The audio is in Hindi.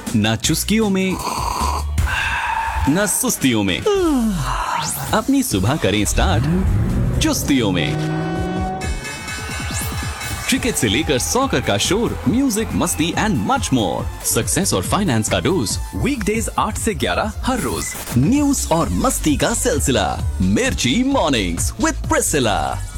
ना चुस्कियों में ना सुस्तियों में, अपनी सुबह करें स्टार्ट चुस्तियों में। क्रिकेट से लेकर सॉकर का शोर, म्यूजिक, मस्ती एंड मच मोर। सक्सेस और फाइनेंस का डोज वीकडेज 8 से 11 हर रोज। न्यूज और मस्ती का सिलसिला, मिर्ची मॉर्निंग्स विद प्रिसिला।